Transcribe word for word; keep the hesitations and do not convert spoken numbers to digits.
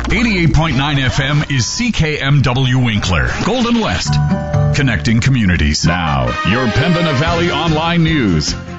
eighty-eight point nine F M is C K M W Winkler, Golden West, connecting communities. Now, your Pembina Valley Online News.